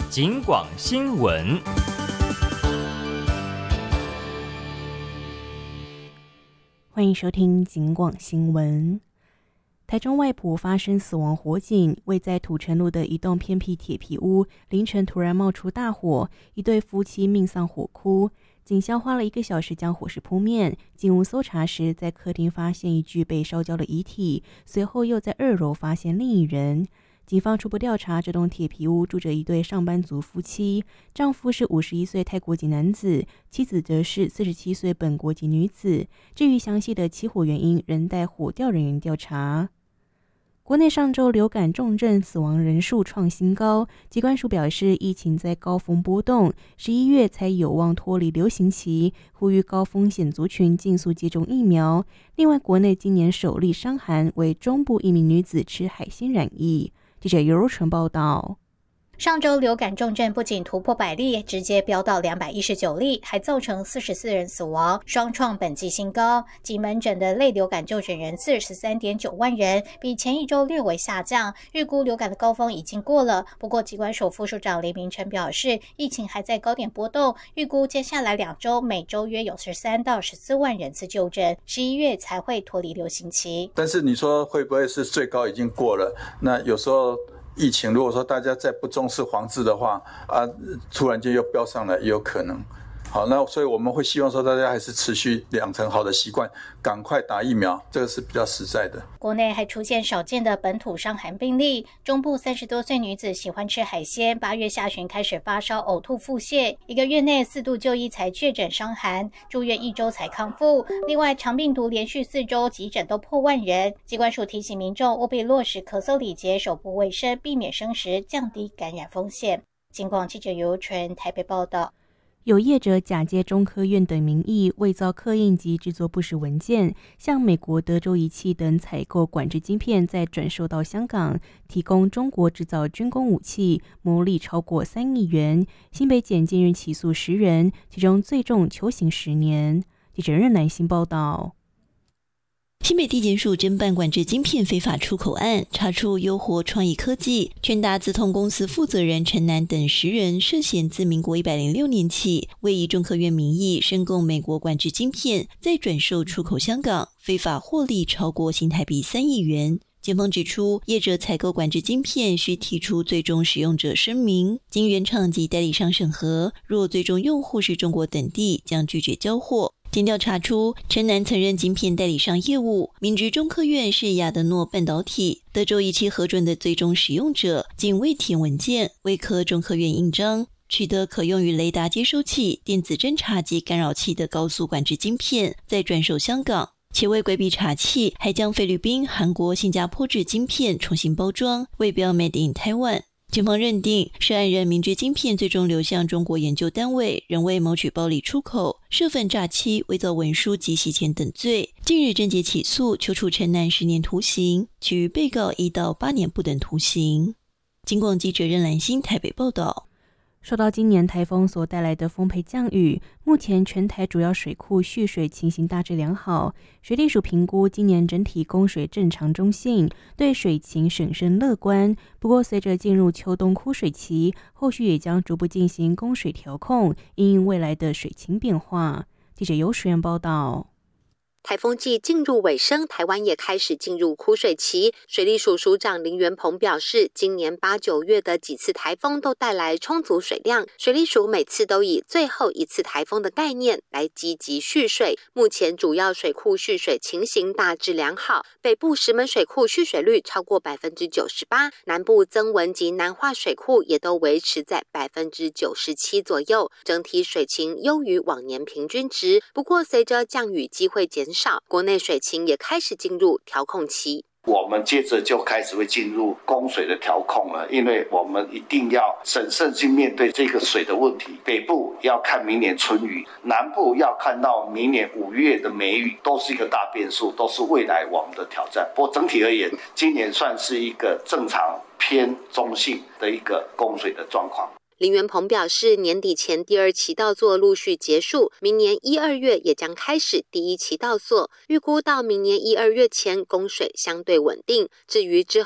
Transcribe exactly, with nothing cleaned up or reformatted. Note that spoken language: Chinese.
警广新闻。 欢迎收听警广新闻。台中外埔发生死亡火警，位在土城路的一栋偏僻铁皮屋，凌晨突然冒出大火，一对夫妻命丧火窟。警消花了一个小时将火势扑灭。进屋搜查时，在客厅发现一具被烧焦的遗体，随后又在二楼发现另一人。警方初步调查，这栋铁皮屋住着一对上班族夫妻，丈夫是五十一岁泰国籍男子，妻子则是四十七岁本国籍女子。至于详细的起火原因，仍待火调人员调查。国内上周流感重症死亡人数创新高，疾管署表示，疫情在高峰波动，十一月才有望脱离流行期，呼吁高风险族群尽速接种疫苗。另外，国内今年首例伤寒为中部一名女子吃海鲜染疫。记者尤若纯报道。 上周流感重症不仅突破百例，直接飙到两百一十九例，还造成四十四人死亡，双创本季新高。及门诊的类流感就诊人次 十三点九万人，比前一周略微下降，预估流感的高峰已经过了。不过疾管署副署长林明成表示，疫情还在高点波动，预估接下来两周每周约有十三到十四万人次就诊，十一月才会脱离流行期。 但是你说会不会是最高已经过了？那有时候疫情如果说大家再不重视防治的话啊，突然间又飙上来也有可能。好，那所以我们会希望说大家还是持续养成好的习惯，赶快打疫苗，这个是比较实在的。 国内还出现少见的本土伤寒病例，中部三十多岁女子喜欢吃海鲜，八月下旬开始发烧、呕吐、腹泻，一个月内四度就医才确诊伤寒，住院一周才康复。另外，肠病毒连续四周急诊都破万人，疾管署提醒民众务必落实咳嗽礼节、手部卫生，避免生食，降低感染风险。警广记者尤纯台北报道。 有业者假借中科院等名义，伪造刻印及制作不实文件，向美国德州仪器等采购管制晶片，再转售到香港，提供中国制造军工武器，牟利超过三亿元。新北检近日起诉十人，其中最重求刑十年。记者任南新报道。 新北地检署侦办管制晶片非法出口案，查出优活创意科技、全达资通公司负责人陈南等十人涉嫌自民国一百零六年起，为以中科院名义申购美国管制晶片，再转售出口香港，非法获利超过新台币三亿元。检方指出，业者采购管制晶片需提出最终使用者声明，经原厂及代理商审核，若最终用户是中国等地，将拒绝交货。经调查出，陈南曾任晶片代理商业务，明知中科院是亚德诺半导体、德州仪器核准的最终使用者，仅未填文件，未刻中科院印章，取得可用于雷达接收器、电子侦察及干扰器的高速管制晶片，再转售香港。且为规避查缉，还将菲律宾、韩国、新加坡制晶片重新包装，为标 Made in Taiwan。警方认定，涉案人明知晶片最终流向中国研究单位，仍为谋取暴利出口、涉犯诈欺、伪造文书及洗钱等罪。近日侦结起诉，求处陈南十年徒刑，其余被告一到八年不等徒刑。警广记者任兰心台北报道。 受到今年台风所带来的丰沛降雨，目前全台主要水库蓄水情形大致良好。水利署评估今年整体供水正常中性，对水情审慎乐观。不过，随着进入秋冬枯水期，后续也将逐步进行供水调控，因应未来的水情变化。记者尤淑媛报道。 台风季进入尾声，台湾也开始进入枯水期。水利署署长林元鹏表示，今年八九月的几次台风都带来充足水量，水利署每次都以最后一次台风的概念来积极蓄水。目前主要水库蓄水情形大致良好，北部石门水库蓄水率超过 百分之九十八， 南部曾文及南化水库也都维持在 百分之九十七 左右，整体水情优于往年平均值。不过随着降雨机会减少，国内水情也开始进入调控期。 我们接着就开始会进入供水的调控了，因为我们一定要审慎去面对这个水的问题。北部要看明年春雨，南部要看到明年五月的梅雨，都是一个大变数，都是未来我们的挑战。不过整体而言，今年算是一个正常偏中性的一个供水的状况。 林元鹏表示，年底前第二期稻作陆续结束，明年一二月也将开始第一期稻作，预估到明年一二月前供水相对稳定。至于之